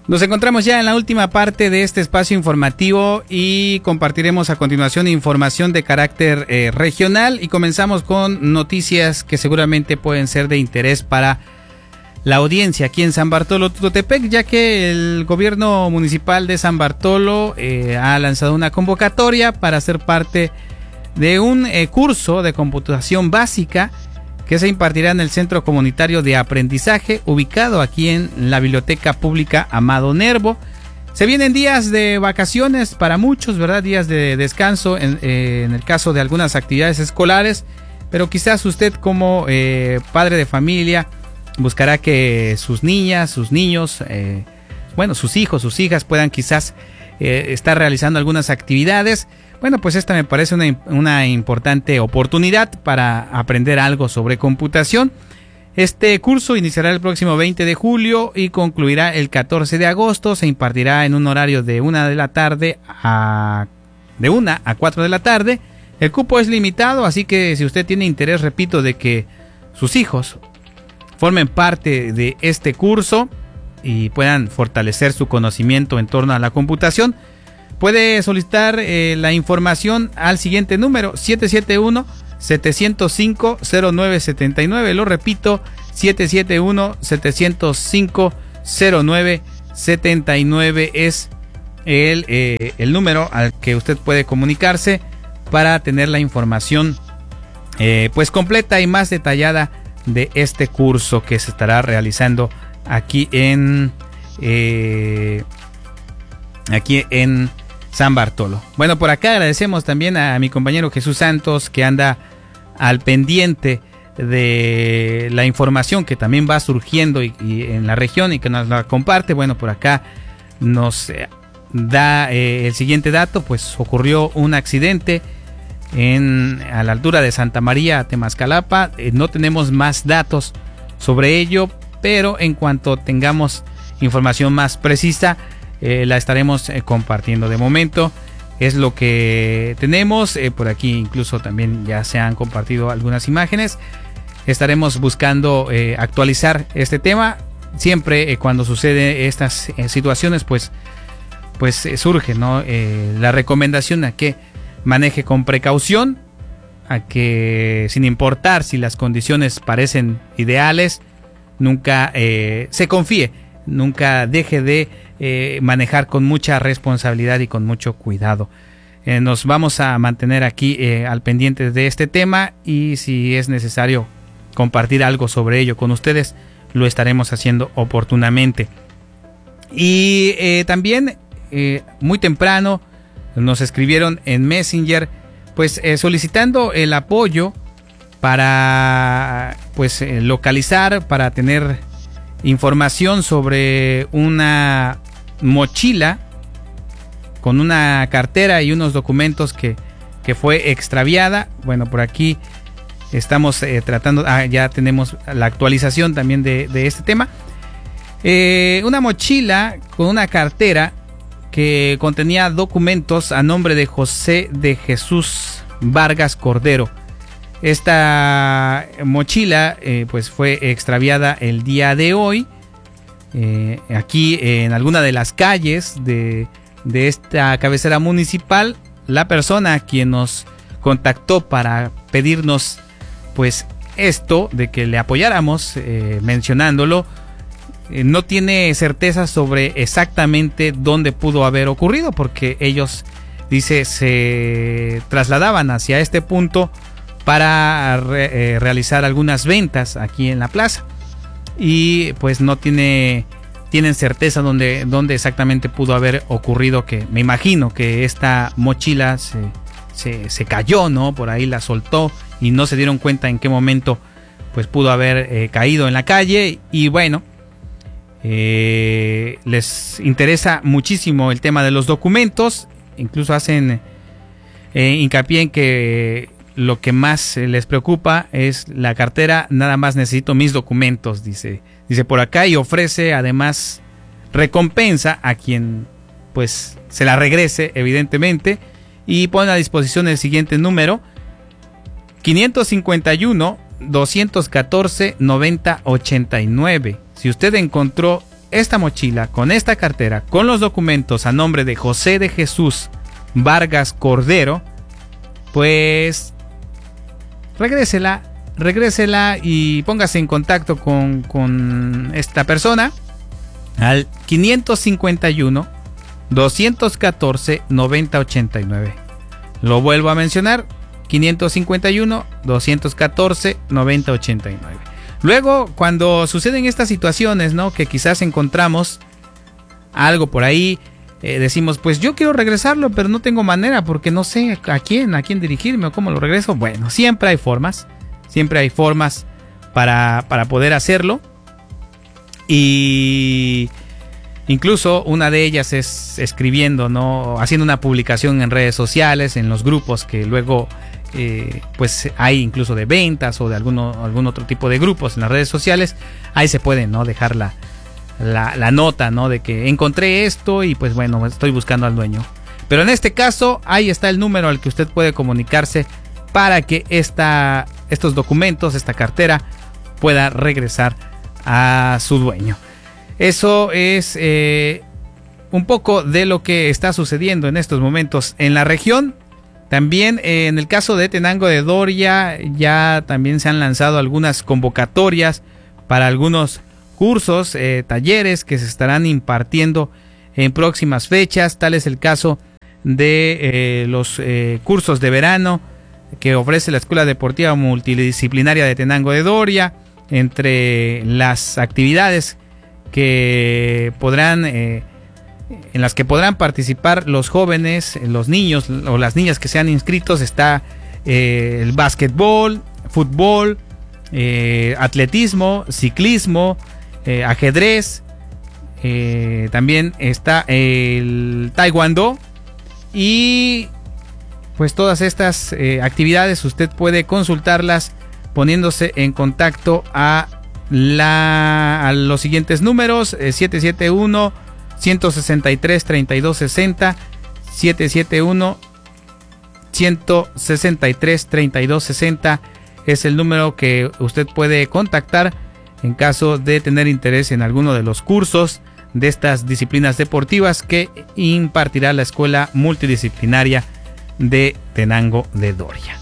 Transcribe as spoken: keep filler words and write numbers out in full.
Nos encontramos ya en la última parte de este espacio informativo y compartiremos a continuación información de carácter eh, regional y comenzamos con noticias que seguramente pueden ser de interés para la audiencia aquí en San Bartolo Tututepec, ya que el gobierno municipal de San Bartolo eh, ha lanzado una convocatoria para ser parte de un eh, curso de computación básica que se impartirá en el Centro Comunitario de Aprendizaje, ubicado aquí en la Biblioteca Pública Amado Nervo. Se vienen días de vacaciones para muchos, ¿verdad? Días de descanso en, eh, en el caso de algunas actividades escolares, pero quizás usted como eh, padre de familia buscará que sus niñas, sus niños, eh, bueno, sus hijos, sus hijas puedan quizás eh, estar realizando algunas actividades. Bueno, pues esta me parece una, una importante oportunidad para aprender algo sobre computación. Este curso iniciará el próximo veinte de julio y concluirá el catorce de agosto. Se impartirá en un horario de una de la tarde a de una a cuatro de la tarde. El cupo es limitado, así que si usted tiene interés, repito, de que sus hijos formen parte de este curso y puedan fortalecer su conocimiento en torno a la computación, puede solicitar eh, la información al siguiente número: siete siete uno, siete cero cinco, cero nueve siete nueve. Lo repito, siete siete uno, siete cero cinco, cero nueve siete nueve es el, eh, el número al que usted puede comunicarse para tener la información eh, pues completa y más detallada de este curso que se estará realizando aquí en eh, aquí en San Bartolo. Bueno, por acá agradecemos también a mi compañero Jesús Santos, que anda al pendiente de la información que también va surgiendo y, y en la región y que nos la comparte. Bueno, por acá nos eh, da eh, el siguiente dato: pues ocurrió un accidente en a la altura de Santa María, Temascalapa. Eh, no tenemos más datos sobre ello, pero en cuanto tengamos información más precisa, Eh, la estaremos eh, compartiendo. De momento es lo que tenemos. Eh, por aquí incluso también ya se han compartido algunas imágenes. Estaremos buscando eh, actualizar este tema. Siempre eh, cuando sucede estas eh, situaciones, pues, pues eh, surge, ¿no? Eh, la recomendación a que maneje con precaución, a que sin importar si las condiciones parecen ideales, nunca eh, se confíe, nunca deje de Eh, manejar con mucha responsabilidad y con mucho cuidado. Eh, nos vamos a mantener aquí eh, al pendiente de este tema y si es necesario compartir algo sobre ello con ustedes, lo estaremos haciendo oportunamente. Y eh, también eh, muy temprano nos escribieron en Messenger, pues eh, solicitando el apoyo para pues eh, localizar, para tener información sobre una mochila con una cartera y unos documentos que, que fue extraviada. Bueno, por aquí estamos eh, tratando, ah, ya tenemos la actualización también de, de este tema. Eh, una mochila con una cartera que contenía documentos a nombre de José de Jesús Vargas Cordero. Esta mochila eh, pues fue extraviada el día de hoy eh, aquí eh, en alguna de las calles de, de esta cabecera municipal. La persona quien nos contactó para pedirnos pues esto, de que le apoyáramos eh, mencionándolo, eh, no tiene certeza sobre exactamente dónde pudo haber ocurrido, porque ellos, dice, se trasladaban hacia este punto para re, eh, realizar algunas ventas aquí en la plaza y pues no tiene tienen certeza dónde, dónde exactamente pudo haber ocurrido, que me imagino que esta mochila se, se, se cayó, ¿no? Por ahí la soltó y no se dieron cuenta en qué momento pues pudo haber eh, caído en la calle. Y bueno, eh, les interesa muchísimo el tema de los documentos, incluso hacen eh, hincapié en que lo que más les preocupa es la cartera. Nada más necesito mis documentos, dice, dice por acá, y ofrece además recompensa a quien pues se la regrese, evidentemente, y pone a disposición el siguiente número: quinientos cincuenta y uno, doscientos catorce, noventa ochenta y nueve. Si usted encontró esta mochila, con esta cartera, con los documentos a nombre de José de Jesús Vargas Cordero, pues regrésela, regrésela y póngase en contacto con, con esta persona al quinientos cincuenta y uno, doscientos catorce, noventa ochenta y nueve. Lo vuelvo a mencionar, quinientos cincuenta y uno, doscientos catorce, noventa ochenta y nueve. Luego, cuando suceden estas situaciones, ¿no?, que quizás encontramos algo por ahí, eh, decimos, pues yo quiero regresarlo, pero no tengo manera porque no sé a quién, a quién dirigirme o cómo lo regreso. Bueno, siempre hay formas, siempre hay formas para, para poder hacerlo. Y incluso una de ellas es escribiendo, ¿no?, haciendo una publicación en redes sociales, en los grupos que luego eh, pues hay incluso de ventas o de alguno, algún otro tipo de grupos en las redes sociales. Ahí se puede, ¿no?, dejar la, la, la nota, ¿no?, de que encontré esto y pues bueno, estoy buscando al dueño. Pero en este caso, ahí está el número al que usted puede comunicarse para que esta, estos documentos, esta cartera, pueda regresar a su dueño. Eso es eh, un poco de lo que está sucediendo en estos momentos en la región. También eh, en el caso de Tenango de Doria, ya también se han lanzado algunas convocatorias para algunos cursos, eh, talleres que se estarán impartiendo en próximas fechas. Tal es el caso de eh, los eh, cursos de verano que ofrece la Escuela Deportiva Multidisciplinaria de Tenango de Doria. Entre las actividades que podrán eh, en las que podrán participar los jóvenes, los niños o las niñas que sean inscritos está eh, el básquetbol, fútbol, eh, atletismo, ciclismo, eh, ajedrez, eh, también está el taekwondo y pues todas estas eh, actividades usted puede consultarlas poniéndose en contacto a, la, a los siguientes números, eh, siete siete uno, uno seis tres, tres dos seis cero, siete siete uno, uno seis tres, tres dos seis cero es el número que usted puede contactar en caso de tener interés en alguno de los cursos de estas disciplinas deportivas que impartirá la Escuela Multidisciplinaria de Tenango de Doria.